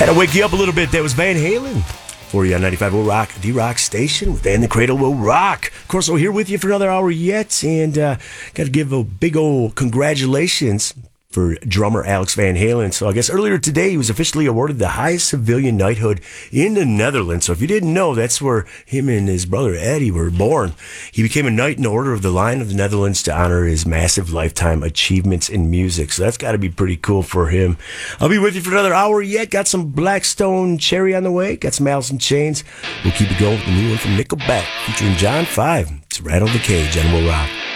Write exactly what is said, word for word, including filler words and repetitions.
Had to wake you up a little bit. That was Van Halen for you on ninety-five Will Rock, D-Rock Station with Van the Cradle Will Rock. Of course, we're here with you for another hour yet, and uh, got to give a big old congratulations for drummer Alex Van Halen. So I guess earlier today he was officially awarded the highest civilian knighthood in the Netherlands. So if you didn't know, that's where him and his brother Eddie were born. He became a knight in the Order of the Lion of the Netherlands to honor his massive lifetime achievements in music. So that's got to be pretty cool for him. I'll be with you for another hour yet. Got some Blackstone Cherry on the way. Got some Alice in Chains. We'll keep it going with the new one from Nickelback featuring John five. It's Rattle the Cage on Will Rock.